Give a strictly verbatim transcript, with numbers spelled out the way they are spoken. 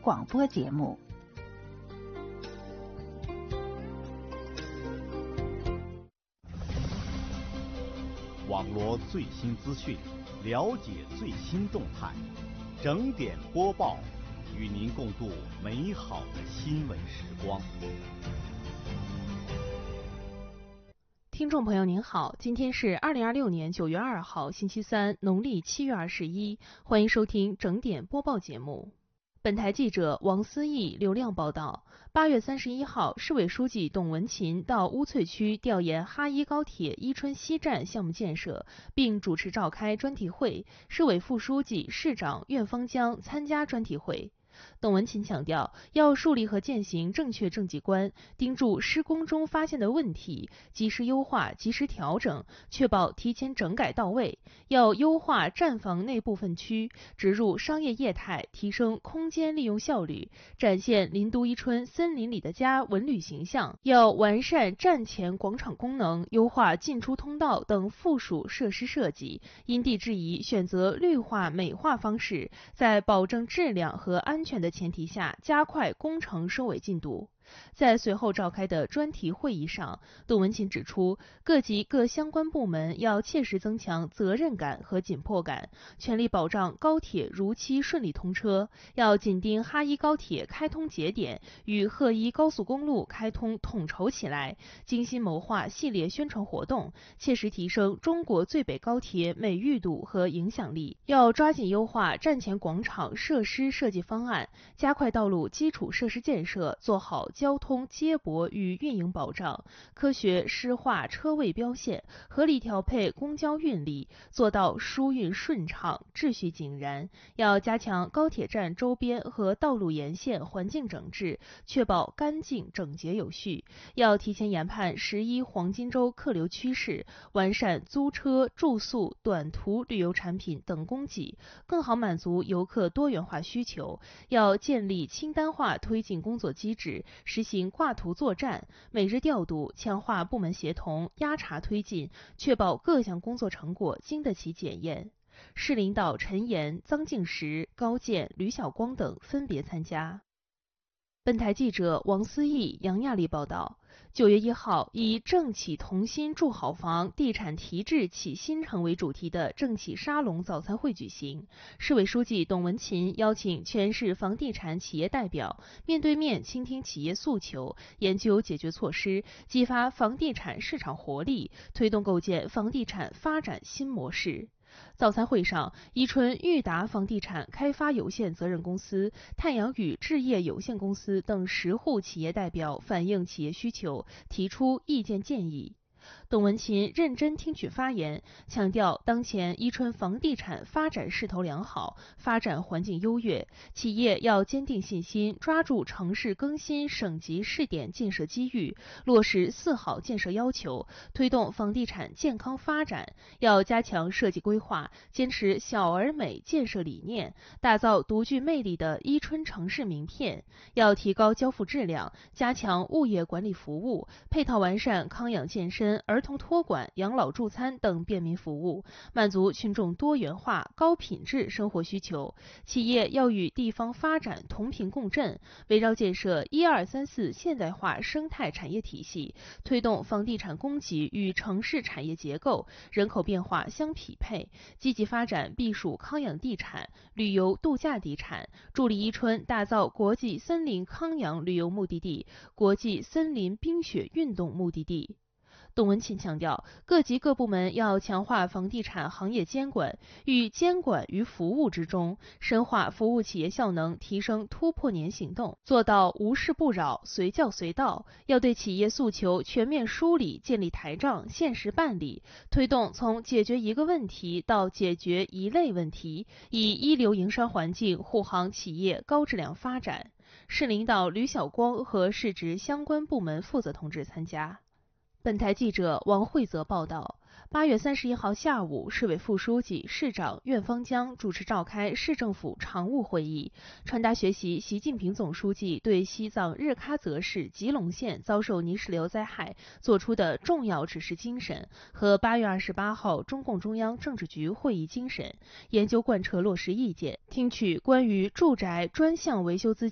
广播节目。 网罗最新资讯，了解最新动态，整点播报，与您共度美好的新闻时光。 听众朋友您好，今天是二零二六年九月二号星期三，农历七月二十一，欢迎收听整点播报节目。本台记者王思义、刘亮报道，八月三十一号，市委书记董文琴到乌翠区调研哈伊高铁伊春西站项目建设，并主持召开专题会，市委副书记、市长苑方江参加专题会。董文琴强调，要树立和践行正确政绩观，盯住施工中发现的问题，及时优化、及时调整，确保提前整改到位。要优化站房内部分区，植入商业业态，提升空间利用效率，展现林都伊春森林里的家文旅形象。要完善站前广场功能，优化进出通道等附属设施设计，因地制宜选择绿化美化方式，在保证质量和安全的前提下，加快工程收尾进度。在随后召开的专题会议上，董文琴指出，各级各相关部门要切实增强责任感和紧迫感，全力保障高铁如期顺利通车，要紧盯哈伊高铁开通节点与赫伊高速公路开通统筹起来，精心谋划系列宣传活动，切实提升中国最北高铁美誉度和影响力。要抓紧优化站前广场设施设计方案，加快道路基础设施建设，做好交通接驳与运营保障，科学施划车位标线，合理调配公交运力，做到疏运顺畅、秩序井然。要加强高铁站周边和道路沿线环境整治，确保干净整洁有序。要提前研判十一黄金周客流趋势，完善租车、住宿、短途旅游产品等供给，更好满足游客多元化需求。要建立清单化推进工作机制，实行挂图作战，每日调度，强化部门协同，压查推进，确保各项工作成果经得起检验。市领导陈岩、臧敬实、高健、吕晓光等分别参加。本台记者王思义、杨亚丽报道，九月一号，以政企同心筑好房，地产提质启新城为主题的政企沙龙早餐会举行。市委书记董文琴邀请全市房地产企业代表面对面倾听企业诉求，研究解决措施，激发房地产市场活力，推动构建房地产发展新模式。早餐会上，伊春裕达房地产开发有限责任公司、太阳雨置业有限公司等十户企业代表反映企业需求，提出意见建议。董文琴认真听取发言，强调当前伊春房地产发展势头良好，发展环境优越，企业要坚定信心，抓住城市更新省级试点建设机遇，落实四好建设要求，推动房地产健康发展。要加强设计规划，坚持小而美建设理念，打造独具魅力的伊春城市名片。要提高交付质量，加强物业管理服务，配套完善康养健身、儿童托管、养老助餐等便民服务，满足群众多元化、高品质生活需求。企业要与地方发展同频共振，围绕建设一二三四现代化生态产业体系，推动房地产供给与城市产业结构、人口变化相匹配，积极发展避暑康养地产、旅游度假地产，助力伊春打造国际森林康养旅游目的地、国际森林冰雪运动目的地。董文琴强调，各级各部门要强化房地产行业监管，与监管于服务之中，深化服务企业效能，提升突破年行动，做到无事不扰、随叫随到。要对企业诉求全面梳理，建立台账，现实办理，推动从解决一个问题到解决一类问题，以一流营商环境护航企业高质量发展。市领导吕晓光和市直相关部门负责同志参加。本台记者王慧泽报道，八月三十一号下午，市委副书记、市长苑方江主持召开市政府常务会议，传达学习习近平总书记对西藏日喀则市吉隆县遭受泥石流灾害作出的重要指示精神和八月二十八号中共中央政治局会议精神，研究贯彻落实意见，听取关于住宅专项维修资